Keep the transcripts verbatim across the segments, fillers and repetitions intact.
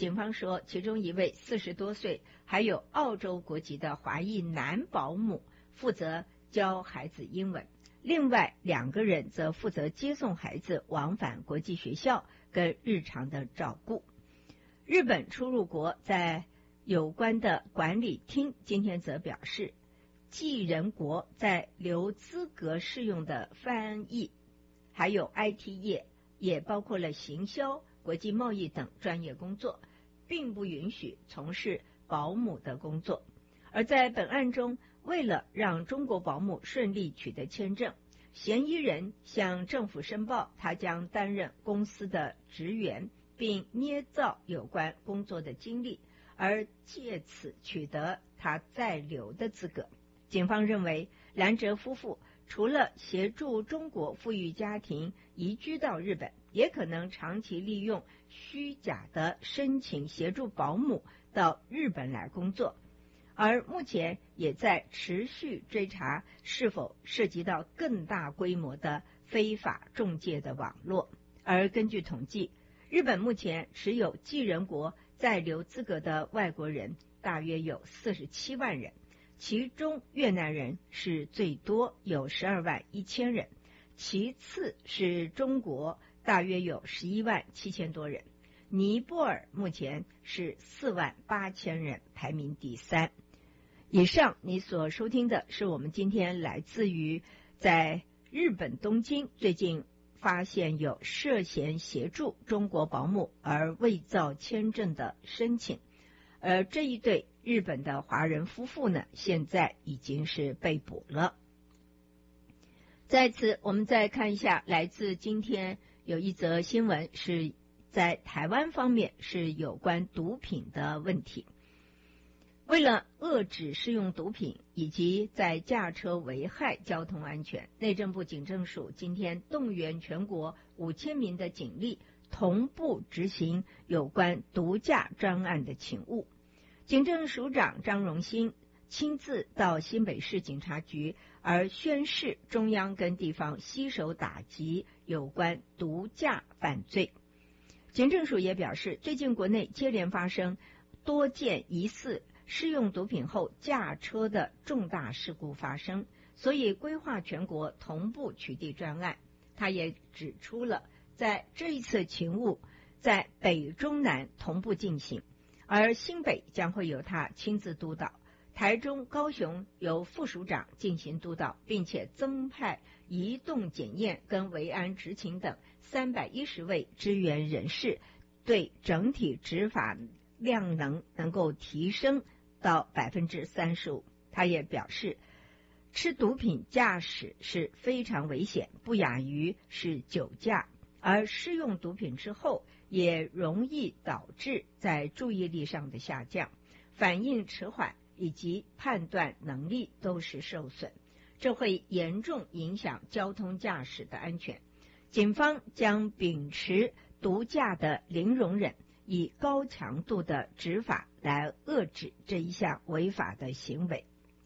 警方说，其中一位四十多岁，还有澳洲国籍的华裔男保姆负责教孩子英文，另外两个人则负责接送孩子往返国际学校跟日常的照顾。日本出入国在有关的管理厅今天则表示，继人国在留资格适用的翻译，还有 I T 业，也包括了行销、国际贸易等专业工作，并不允许从事保姆的工作。而在本案中，为了让中国保姆顺利取得签证，嫌疑人向政府申报他将担任公司的职员，并捏造有关工作的经历，而借此取得他在留的资格。警方认为，兰哲夫妇除了协助中国富裕家庭移居到日本，也可能长期利用虚假的申请协助保姆到日本来工作，而目前也在持续追查是否涉及到更大规模的非法中介的网络。而根据统计，日本目前持有继人国在留资格的外国人大约有四十七万人，其中越南人是最多，有十二万一千人，其次是中国，大约有十一万七千多人，尼泊尔目前是四万八千人，排名第三。以上你所收听的是我们今天来自于在日本东京最近发现有涉嫌协助中国保姆而伪造签证的申请，而这一对日本的华人夫妇呢，现在已经是被捕了。在此我们再看一下来自今天有一则新闻，是在台湾方面是有关毒品的问题。为了遏止使用毒品以及在驾车危害交通安全，内政部警政署今天动员全国五千名的警力同步执行有关毒驾专案的勤务。警政署长张荣兴亲自到新北市警察局，而宣示中央跟地方携手打击有关毒驾犯罪。警政署也表示，最近国内接连发生多件疑似试用毒品后驾车的重大事故发生，所以规划全国同步取缔专案。他也指出了，在这一次勤务在北中南同步进行，而新北将会由他亲自督导，台中、高雄由副署长进行督导，并且增派移动检验跟维安执勤等三百一十位支援人士，对整体执法量能能够提升到百分之三十五。他也表示，吃毒品驾驶是非常危险，不亚于是酒驾，而施用毒品之后也容易导致在注意力上的下降，反应迟缓以及判断能力都是受损，这会严重影响交通驾驶的安全。警方将秉持毒驾的零容忍，以高强度的执法来遏制这一项违法的行为。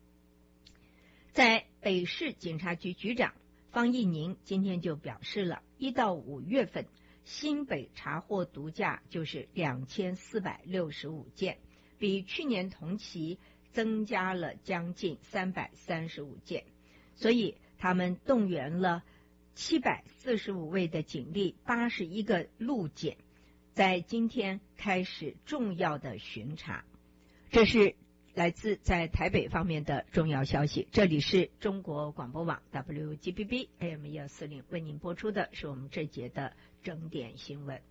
在北市警察局局长方义宁今天就表示了，一到五月份新北查获毒驾就是两千四百六十五件，比去年同期增加了将近三百三十五件，所以他们动员了七百四十五位的警力，八十一个路检，在今天开始重要的巡查。这是来自在台北方面的重要消息。这里是中国广播网 W G B B A M 一二四零为您播出的是我们这节的整点新闻。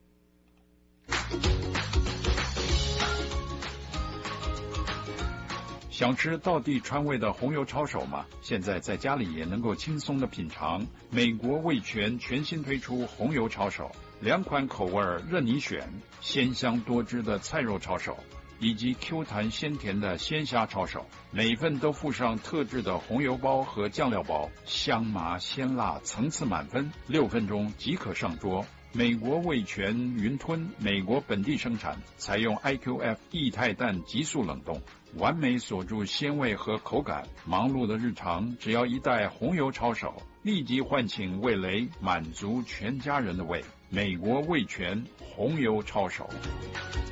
想吃道地川味的红油抄手吗？现在在家里也能够轻松的品尝。美国味全全新推出红油抄手，两款口味任你选，鲜香多汁的菜肉抄手以及 Q 弹鲜甜的鲜虾抄手，每份都附上特制的红油包和酱料包，香麻鲜辣层次满分，六分钟即可上桌。美国味全云吞，美国本地生产，采用 I Q F 液态氮急速冷冻，完美锁住鲜味和口感。忙碌的日常，只要一袋红油抄手，立即唤醒味蕾，满足全家人的胃。美国味全红油抄手。